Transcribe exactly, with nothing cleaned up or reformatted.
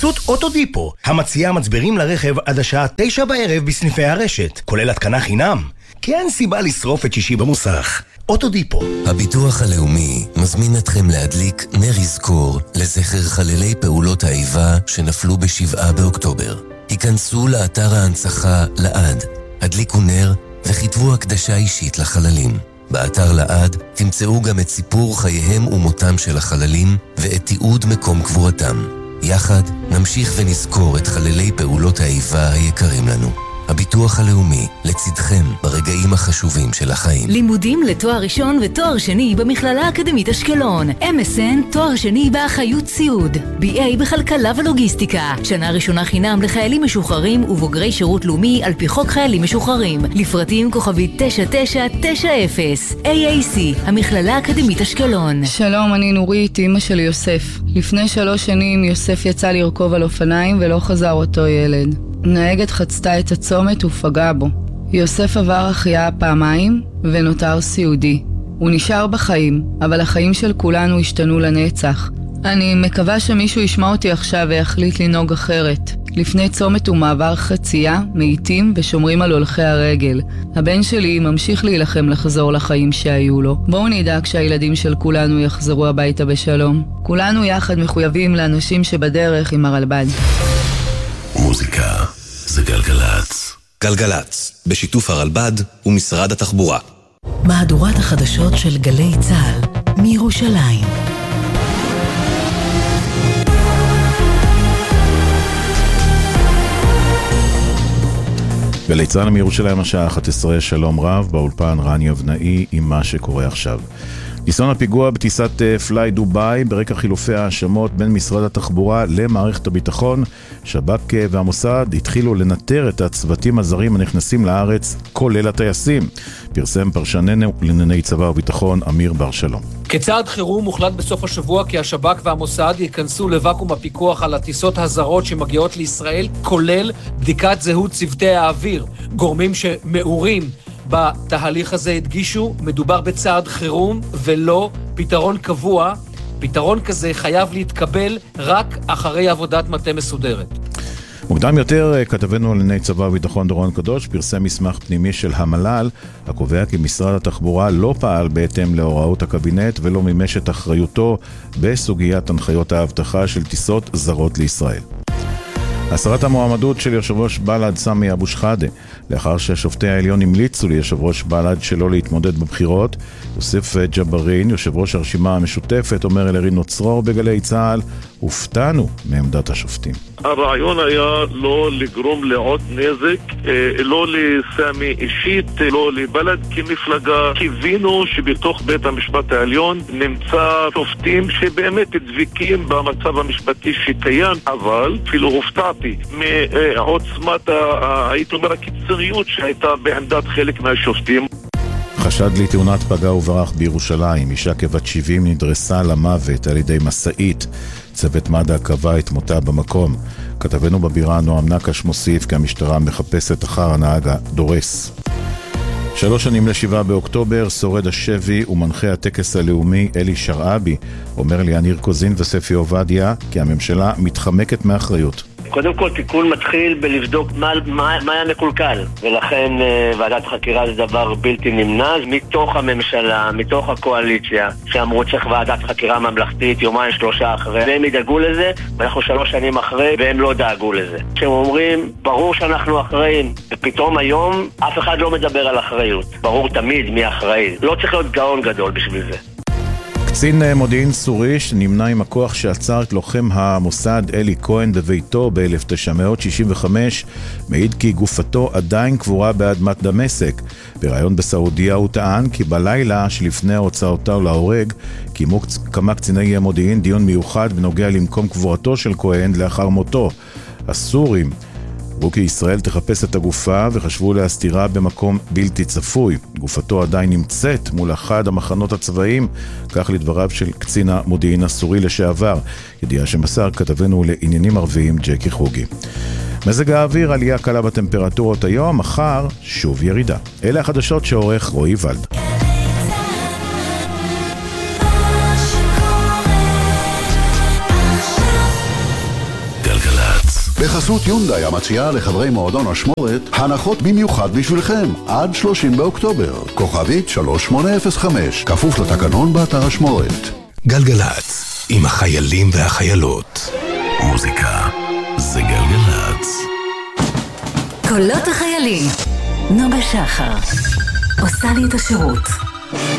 חסות אוטודיפו, המציעה מצברים לרכב עד השעה תשע בערב בסניפי הרשת, כולל התקנה חינם. כי אין סיבה לשרוף את שישי במוסך. אוטודיפו. הביטוח הלאומי מזמין אתכם להדליק נר יזכור לזכר חללי פעולות האיבה שנפלו בשבעה באוקטובר. היכנסו לאתר ההנצחה לעד, הדליקו נר וכתבו הקדשה אישית לחללים. באתר לעד תמצאו גם את סיפור חייהם ומותם של החללים ואת תיעוד מקום קבורתם. יחד נמשיך ונזכור את חללי פעולות האיבה היקרים לנו. הביטוח הלאומי לצדכם ברגעים החשובים של החיים. לימודים לתואר ראשון ותואר שני במכללה האקדמית אשקלון. אם אס אן תואר שני באחריות סיעוד. בי איי בכלכלה ולוגיסטיקה. שנה ראשונה חינם לחיילים משוחררים ובוגרי שירות לאומי על פי חוק חיילים משוחררים. לפרטים כוכבית תשע תשע תשע אפס. איי איי סי, המכללה האקדמית אשקלון. שלום, אני נורית, אמא של יוסף. לפני שלוש שנים יוסף יצא לרכוב על אופניים ולא חזר אותו ילד. נהגת חצתה את הצומת ופגעה בו. יוסף עבר החייאה פעמיים ונותר סיעודי. הוא נשאר בחיים, אבל החיים של כולנו השתנו לנצח. אני מקווה שמישהו ישמע אותי עכשיו ויחליט לנהוג אחרת. לפני צומת ומעבר חצייה, מאיטים ושומרים על הולכי הרגל. הבן שלי ממשיך להילחם לחזור לחיים שהיו לו. בואו נדאג שהילדים של כולנו יחזרו הביתה בשלום. כולנו יחד מחויבים לאנשים שבדרך עם הרלב"ד. מוזיקה זה גלגלץ. גלגלץ, בשיתוף הרלב"ד ומשרד התחבורה. מהדורת החדשות של גלי צה"ל מירושלים. גלי צה"ל מירושלים השעה אחת עשרה, שלום רב, באולפן רן יבנאי עם מה שקורה עכשיו. ניסיון הפיגוע בטיסת פליי דוביי ברקע חילופי האשמות בין משרד התחבורה למערכת הביטחון. שב"כ והמוסד התחילו לנטר את הצוותים הזרים הנכנסים לארץ, כולל הטייסים. פרסם פרשננו לענייני צבא וביטחון אמיר בר שלום. כצעד חירום הוחלט בסוף השבוע כי השב"כ והמוסד ייכנסו לוואקום הפיקוח על הטיסות הזרות שמגיעות לישראל, כולל בדיקת זהות צוותי האוויר. גורמים שמעורים בתהליך הזה הדגישו, מדובר בצעד חירום ולא פתרון קבוע. פתרון כזה חייב להתקבל רק אחרי עבודת מטה מסודרת. מוקדם יותר, כתבנו לענייני צבא וביטחון דורון קדוש פרסם מסמך פנימי של המל"ל, הקובע כי משרד התחבורה לא פעל בהתאם להוראות הקבינט ולא מימש את אחריותו בסוגיית הנחיות האבטחה של טיסות זרות לישראל. הסרת המועמדות של יושב ראש בל"ד סמי אבו שחאדה, לאחר שהשופטי העליון המליצו ליושב ראש בל"ד שלא להתמודד בבחירות. יוסף ג'בארין, יושב ראש הרשימה המשותפת, אומר אל רינו צרור בגלי צה"ל, הופתענו מעמדת השופטים. הרעיון היה לא לגרום לעוד נזק, לא לסמי אישית, לא לבל"ד כמפלגה. קיווינו שבתוך בית המשפט העליון נמצא שופטים שבאמת דבקים במצב המשפטי שקיים, אבל אפילו הופתעתי מעוצמת, הייתי אומר, הקיצוניות שהייתה בעמדת חלק מהשופטים. חשד לתאונת פגע וברח בירושלים. אישה כבת שבעים נדרסה למוות על ידי מסעית. צוות מד"א קבע את מותה במקום. כתבנו בבירה נועם נקש מוסיף כי המשטרה מחפשת אחר הנהג הדורס. שלוש שנים לשבעה באוקטובר, שורד השבי ומנחה הטקס הלאומי אלי שרעבי אומר לי יניר קוזין וספי עובדיה כי הממשלה מתחמקת מאחריות. קודם כל, תיקון מתחיל בלבדוק מה, מה, מה היה מקולקל, ולכן uh, ועדת חקירה זה דבר בלתי נמנע. מתוך הממשלה, מתוך הקואליציה, שאמרו צריך ועדת חקירה ממלכתית יומיים שלושה אחרי, והם ידאגו לזה, ואנחנו שלוש שנים אחרי, והם לא דאגו לזה. כשהם אומרים, ברור שאנחנו אחראים, ופתאום היום אף אחד לא מדבר על אחריות. ברור תמיד מי אחראי. לא צריך להיות גאון גדול בשביל זה. קצין מודיעין סורי שנמנה עם הכוח שעצר את לוחם המוסד אלי כהן בביתו ב-אלף תשע מאות שישים וחמש מעיד כי גופתו עדיין קבורה באדמת דמשק. בראיון בסעודיה הוא טען כי בלילה שלפני הוצאתו להורג קיימו כמה קציני מודיעין דיון מיוחד בנוגע למקום קבורתו של כהן לאחר מותו. הסורים אמרו כי ישראל תחפש את הגופה וחשבו להסתירה במקום בלתי צפוי. גופתו עדיין נמצאת מול אחד המחנות הצבאיים, כך לדבריו של קצין המודיעין הסורי לשעבר, ידיעה שמסר כתבנו לעניינים ערביים ג'קי חוגי. מזג האוויר, עלייה קלה בטמפרטורות היום, מחר שוב ירידה. אלה החדשות שעורך רועי ולד. גלגלצ. בחסות יונדאי המציעה לחברי מועדון אשמורת הנחות במיוחד בשבילכם עד שלושים באוקטובר. כוכבית שלוש שמונה אפס חמש, כפוף לתקנון באתר אשמורת. גלגלץ, עם החיילים והחיילות. מוזיקה זה גלגלץ. קולות החיילים. נוגה שחר עושה לי את השירות.